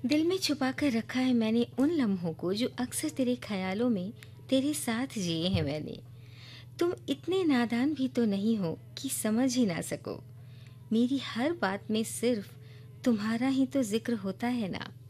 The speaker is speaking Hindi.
दिल में छुपा कर रखा है मैंने उन लम्हों को जो अक्सर तेरे ख्यालों में तेरे साथ जिए हैं मैंने। तुम इतने नादान भी तो नहीं हो कि समझ ही ना सको। मेरी हर बात में सिर्फ तुम्हारा ही तो जिक्र होता है ना।